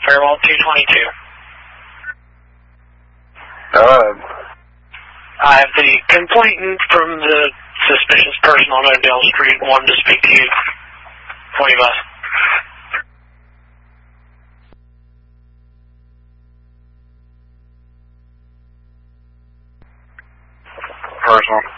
Farewell 222. I have the complainant from the suspicious person on Odell Street wanted to speak to you. What do you bus? Personal.